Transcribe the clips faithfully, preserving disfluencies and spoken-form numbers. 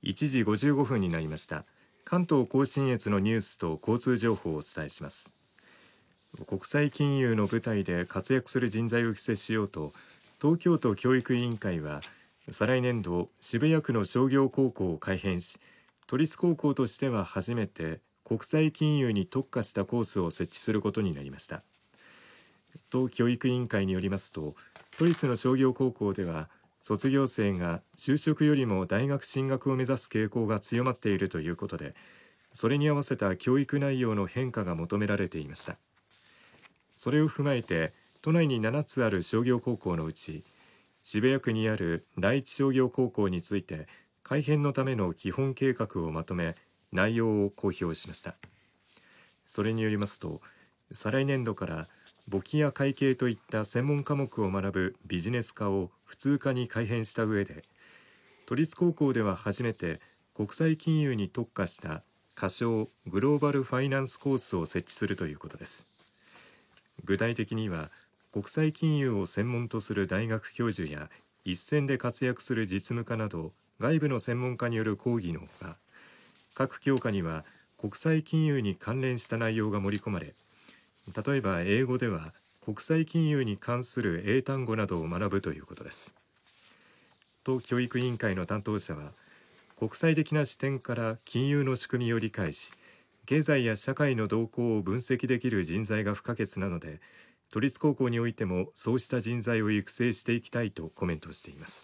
いちじごじゅうごふんになりました。関東甲信越のニュースと交通情報をお伝えします。国際金融の舞台で活躍する人材を育成しようと、東京都教育委員会は再来年度渋谷区の商業高校を改編し、都立高校としては初めて国際金融に特化したコースを設置することになりました。都教育委員会によりますと、都立の商業高校では卒業生が就職よりも大学進学を目指す傾向が強まっているということで、それに合わせた教育内容の変化が求められていました。それを踏まえて、都内にななつある商業高校のうち、渋谷区にある第一商業高校について改編のための基本計画をまとめ、内容を公表しました。それによりますと、再来年度から簿記や会計といった専門科目を学ぶビジネス科を普通科に改編した上で、都立高校では初めて国際金融に特化した仮称グローバルファイナンスコースを設置するということです。具体的には、国際金融を専門とする大学教授や一線で活躍する実務家など外部の専門家による講義のほか、各教科には国際金融に関連した内容が盛り込まれ、例えば英語では国際金融に関する英単語などを学ぶということです。都教育委員会の担当者は、国際的な視点から金融の仕組みを理解し、経済や社会の動向を分析できる人材が不可欠なので、都立高校においてもそうした人材を育成していきたいとコメントしています。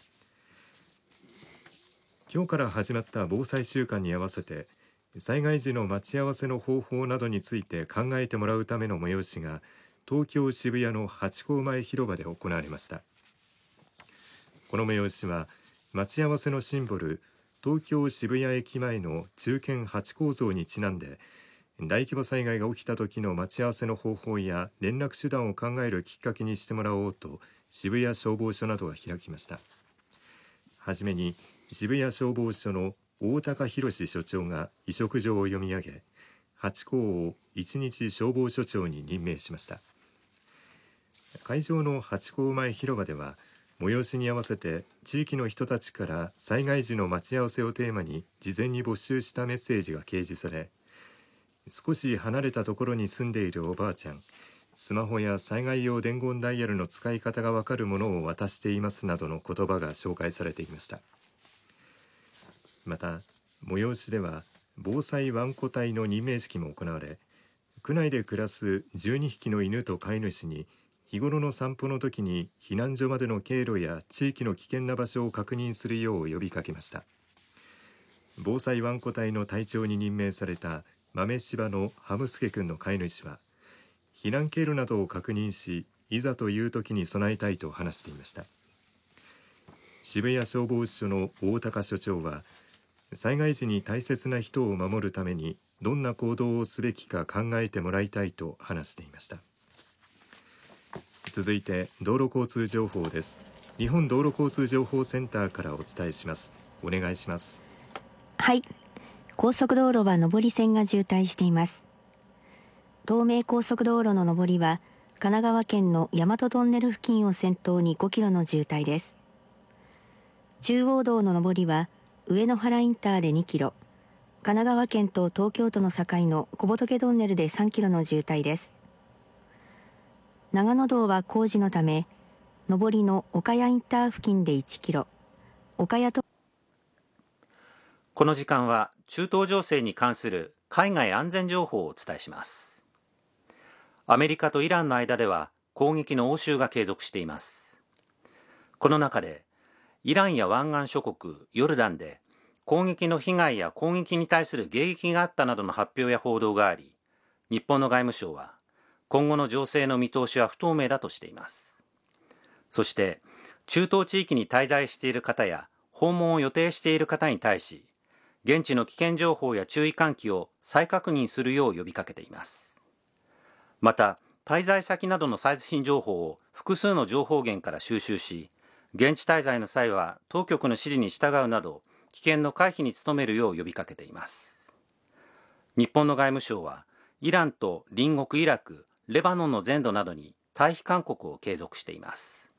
今日から始まった防災週間に合わせて、災害時の待ち合わせの方法などについて考えてもらうための催しが東京渋谷のハチ公前広場で行われました。この催しは、待ち合わせのシンボル東京渋谷駅前の忠犬ハチ公像にちなんで、大規模災害が起きた時の待ち合わせの方法や連絡手段を考えるきっかけにしてもらおうと、渋谷消防署などが開きました。はじめに渋谷消防署の大高博署長が委嘱状を読み上げ、ハチ公を一日消防署長に任命しました。会場のハチ公前広場では、催しに合わせて地域の人たちから災害時の待ち合わせをテーマに事前に募集したメッセージが掲示され、少し離れたところに住んでいるおばあちゃん、スマホや災害用伝言ダイヤルの使い方がわかるものを渡していますなどの言葉が紹介されていました。また、催しでは防災わんこ隊の任命式も行われ、区内で暮らすじゅうにひきの犬と飼い主に日頃の散歩の時に避難所までの経路や地域の危険な場所を確認するよう呼びかけました。防災わんこ隊の隊長に任命された豆柴のハムスケ君の飼い主は、避難経路などを確認し、いざという時に備えたいと話していました。渋谷消防署の大高署長は、災害時に大切な人を守るためにどんな行動をすべきか考えてもらいたいと話していました。続いて道路交通情報です。日本道路交通情報センターからお伝えします。お願いします。 はい、高速道路は上り線が渋滞しています。東名高速道路の上りは神奈川県の大和トンネル付近を先頭にごキロの渋滞です。中央道の上りは上野原インターでにキロ、神奈川県と東京都の境の小仏トンネルでさんキロの渋滞です。長野道は工事のため、上りの岡谷インター付近でいちキロ、岡谷とこの時間は中東情勢に関する海外安全情報をお伝えします。アメリカとイランの間では攻撃の応酬が継続しています。この中で、イランや湾岸諸国ヨルダンで攻撃の被害や攻撃に対する迎撃があったなどの発表や報道があり、日本の外務省は今後の情勢の見通しは不透明だとしています。そして中東地域に滞在している方や訪問を予定している方に対し、現地の危険情報や注意喚起を再確認するよう呼びかけています。また、滞在先などの最新情報を複数の情報源から収集し、現地滞在の際は当局の指示に従うなど危険の回避に努めるよう呼びかけています。日本の外務省はイランと隣国イラク、レバノンの全土などに退避勧告を継続しています。